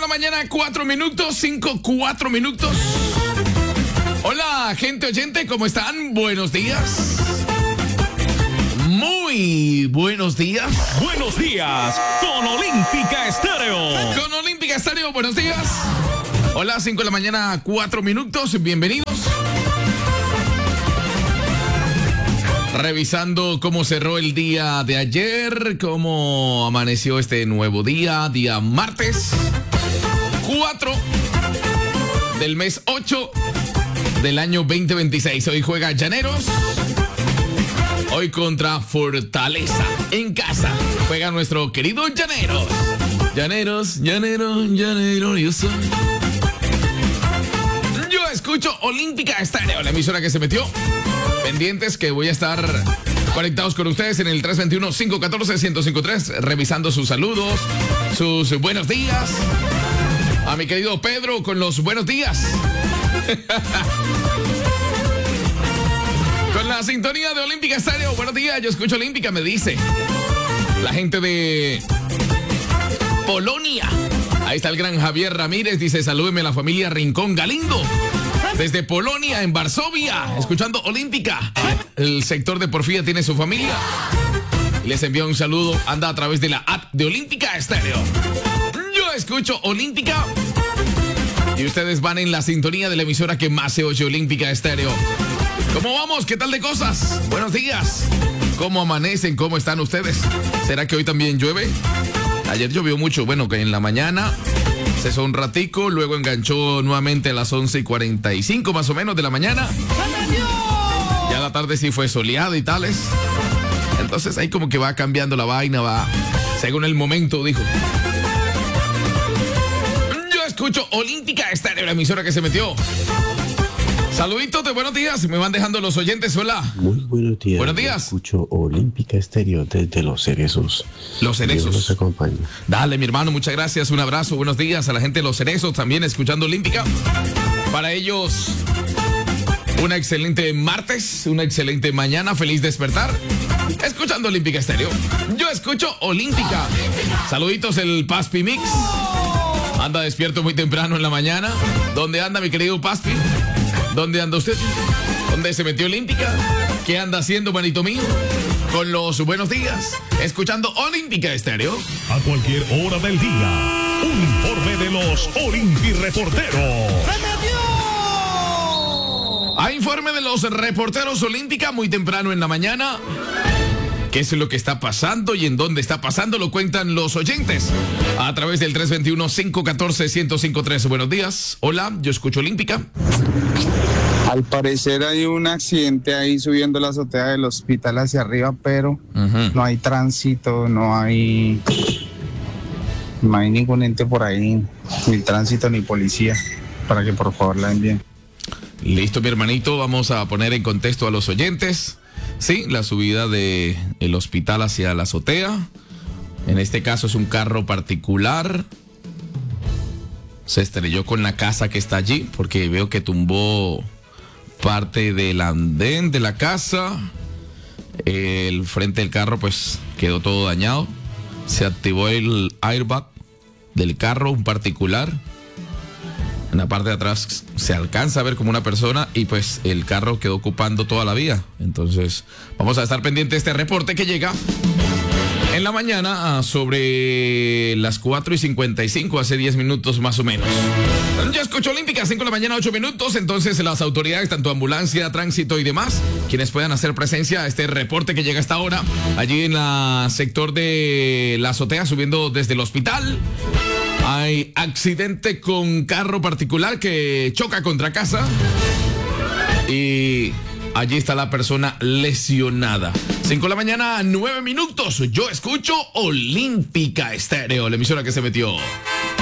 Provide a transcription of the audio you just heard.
de la mañana, 4 minutos, 4 minutos. Hola, gente oyente, ¿cómo están? Buenos días. Muy buenos días. Buenos días con Olímpica Estéreo. Con Olímpica Estéreo, buenos días. Hola, 5 de la mañana, 4 minutos, bienvenidos. Revisando cómo cerró el día de ayer, cómo amaneció este nuevo día martes 4 del mes 8 del año 2026. Hoy juega Llaneros, hoy contra Fortaleza, en casa. Juega nuestro querido Llaneros. Llaneros, yo soy. Yo escucho Olímpica Estéreo, la emisora que se metió. Pendientes que voy a estar conectados con ustedes en el 321-514-1053, revisando sus saludos, sus buenos días. A mi querido Pedro con los buenos días. Con la sintonía de Olímpica Estéreo. Buenos días, yo escucho Olímpica, me dice la gente de Polonia. Ahí está el gran Javier Ramírez, dice salúdeme a la familia Rincón Galindo. Desde Polonia, en Varsovia, escuchando Olímpica. El sector de Porfía tiene su familia. Y les envío un saludo. Anda a través de la app de Olímpica Estéreo. Yo escucho Olímpica. Y ustedes van en la sintonía de la emisora que más se oye, Olímpica Estéreo. ¿Cómo vamos? ¿Qué tal de cosas? Buenos días. ¿Cómo amanecen? ¿Cómo están ustedes? ¿Será que hoy también llueve? Ayer llovió mucho. Bueno, que en la mañana cesó un ratico, luego enganchó nuevamente a las 11:45 más o menos de la mañana. Ya la tarde sí fue soleada y tales. Entonces ahí como que va cambiando la vaina, va según el momento, dijo. Yo escucho Olímpica Estéreo, la emisora que se metió. Saluditos de buenos días, me van dejando los oyentes, hola. Muy buenos días. Buenos días. Escucho Olímpica Estéreo desde Los Cerezos. Los Cerezos. Dios los acompaña. Dale, mi hermano, muchas gracias, un abrazo, buenos días a la gente de Los Cerezos también escuchando Olímpica. Para ellos, una excelente martes, una excelente mañana, feliz despertar. Escuchando Olímpica Estéreo. Yo escucho Olímpica. Saluditos el Paspi Mix. Anda despierto muy temprano en la mañana. ¿Dónde anda mi querido Paspi? ¿Dónde anda usted? ¿Dónde se metió Olímpica? ¿Qué anda haciendo, manito mío? Con los buenos días, escuchando Olímpica Estéreo. A cualquier hora del día, un informe de los Olympi Reporteros. A informe de los reporteros Olímpica muy temprano en la mañana. ¿Qué es lo que está pasando y en dónde está pasando? Lo cuentan los oyentes a través del 321-514-1053. Buenos días. Hola, yo escucho Olímpica. Al parecer hay un accidente ahí subiendo la azotea del hospital hacia arriba, pero no hay tránsito, no hay ningún ente por ahí, ni tránsito ni policía, para que por favor la envíen. Listo, mi hermanito, vamos a poner en contexto a los oyentes. Sí, la subida del hospital hacia la azotea. En este caso es un carro particular. Se estrelló con la casa que está allí, porque veo que tumbó parte del andén de la casa. El frente del carro pues quedó todo dañado. Se activó el airbag del carro, un particular. En la parte de atrás se alcanza a ver como una persona y pues el carro quedó ocupando toda la vía. Entonces vamos a estar pendientes de este reporte que llega en la mañana sobre las 4:55, hace 10 minutos más o menos. Ya escucho Olímpica, 5 de la mañana, 8 minutos. Entonces las autoridades, tanto ambulancia, tránsito y demás, quienes puedan hacer presencia a este reporte que llega hasta ahora, allí en el sector de la azotea, subiendo desde el hospital. Hay accidente con carro particular que choca contra casa y allí está la persona lesionada. 5 de la mañana, 9 minutos. Yo escucho Olímpica Estéreo, la emisora que se metió.